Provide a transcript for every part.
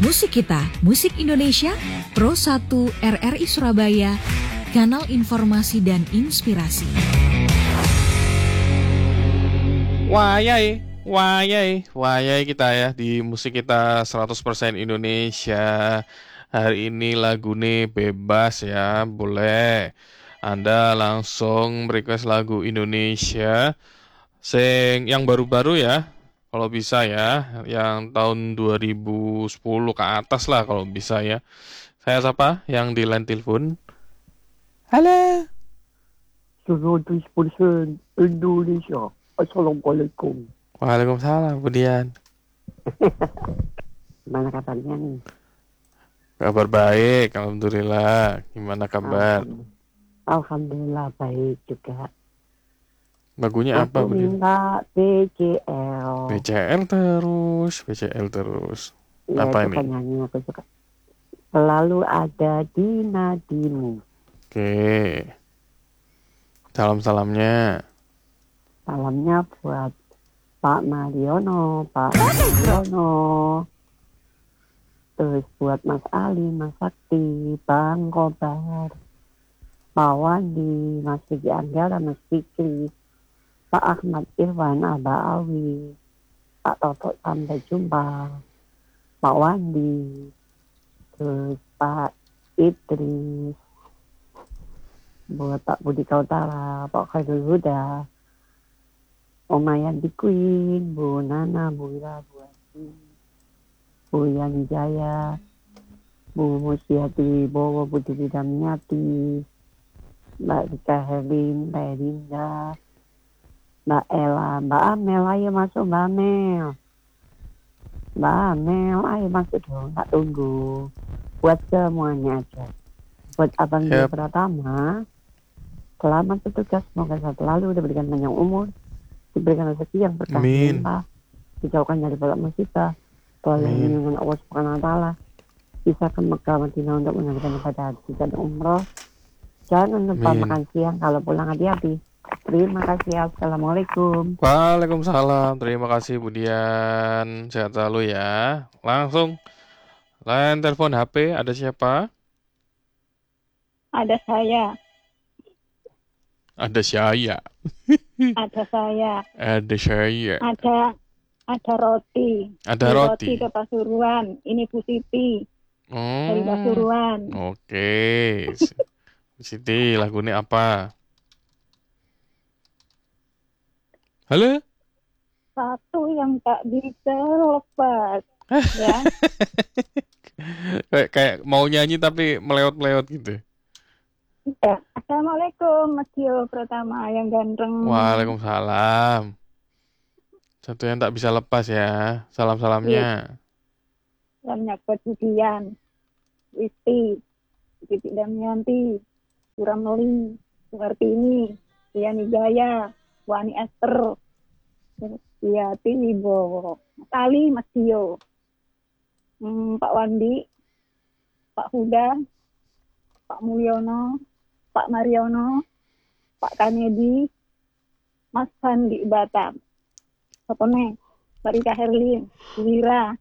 Musik Kita, Musik Indonesia, Pro 1 RRI Surabaya, Kanal Informasi dan Inspirasi. Wayai kita ya di Musik Kita 100% Indonesia. Hari ini lagune bebas ya, boleh Anda langsung request lagu Indonesia yang baru-baru ya. Kalau bisa ya, yang tahun 2010 ke atas lah kalau bisa ya. Saya siapa yang di line telepon? Halo. 100% Indonesia. Assalamualaikum. Waalaikumsalam, Budian. Gimana kabarnya nih? Kabar baik, alhamdulillah. Gimana kabar? Alhamdulillah baik juga. Lagunya apa, Aku Budian? minta BCL. BCL terus. Ya, Apa itu ini? kan nyanyi aku suka. Selalu ada di nadimu. Oke. Salamnya. Salamnya buat Pak Mariono, Pak Mariono. Terus buat Mas Ali, Mas Sakti, Bang Kobar, Pak Wandi, Mas Vicky Anggara, Mas Fikri, Pak Ahmad Irwan, Abah Awi, Pak Toto sampai jumpa, Pak Wandi, terus Pak Idris, buat Pak Budi Kautara, Pak Khairul Huda, Om Ayanti Queen, Bu Nana, Bu Ira, Bu Adi, Bu Yani Jaya, Bu Musiati Bowo, Bu Didi Damiati, Mbak Rika Herlin, Mbak Rinda, Mbak Ella, Mbak Amel, ayo masuk Mbak Amel. Mbak Amel, ayo masuk dong, tak tunggu. Buat semuanya aja. Buat Abang Dia Pratama, selamat bertugas, semoga sehat selalu, diberikan panjang umur, diberikan rezeki yang berkah melimpah, dijauhkan dari balak musibah, selalu dengan Allah Subhanahu wa taala, bisa ke Mekah Madinah untuk menunaikan ibadah haji dan umroh. Jangan lupa makan siang, kalau pulang hati-hati. Terima kasih. Assalamualaikum. Waalaikumsalam. Terima kasih Budian. Sehat selalu ya. Langsung line telepon HP. Ada siapa? Ada saya. Ada saya. Ada saya. Ada saya. Ada roti. Ada roti. Roti ke Pasuruan. Ini Bu Siti. Dari Pasuruan. Oke. Bu Siti, lagunya apa? Halo? Satu yang tak bisa lepas. Ya. Kayak mau nyanyi tapi melewat-melewat gitu. Ya. Assalamualaikum Mas Gio Pratama yang ganteng. Waalaikumsalam. Satu yang tak bisa lepas ya. Salam-salamnya. Salamnya buat Budian, Wisti, Titi Damianti, Surameli, Suhartini, Yani Jaya, Wani Esther, Yati Wibowo, Tali Mas Gio, Pak Wandi, Pak Huda, Pak Mulyono, Pak Mariono, Pak Kanedi, Mas Sandi Batam, Sopone, Mbak Rika Herlin, Bu Wira,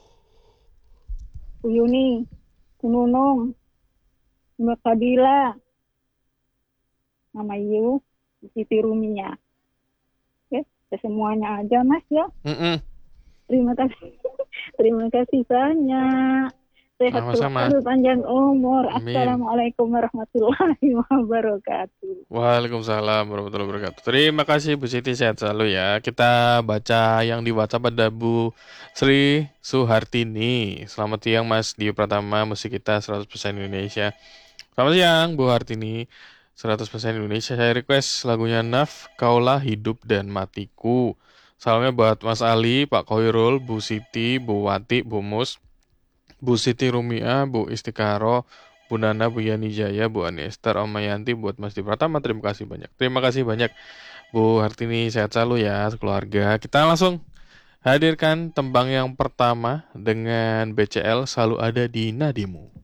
Bu Yuni, Bu Nunung, Mbak Fadila, Mama Yu, Siti Rumia. Ya, semuanya aja Mas ya. Terima kasih. Terima kasih banyak. Sehat selalu, panjang umur. Assalamualaikum warahmatullahi wabarakatuh. Waalaikumsalam warahmatullahi wabarakatuh. Terima kasih Bu Siti, sehat selalu ya. Kita baca yang di WhatsApp ada Bu Sri Suhartini. Selamat siang Mas Dio Pratama, Musik Kita 100% Indonesia. Selamat siang Bu Hartini, 100% Indonesia. Saya request lagunya Naf, Kaulah Hidup dan Matiku. Salamnya buat Mas Ali, Pak Khoirul, Bu Siti, Bu Wati, Bu Mus, Bu Siti Rumia, Bu Istikaro, Bu Nana, Bu Yani Jaya, Bu Ani Esther, Om Mayanti, buat Mas Di Pratama. Terima kasih banyak. Terima kasih banyak Bu Hartini, sehat selalu ya keluarga. Kita langsung hadirkan tembang yang pertama dengan BCL, Selalu Ada di Nadimu.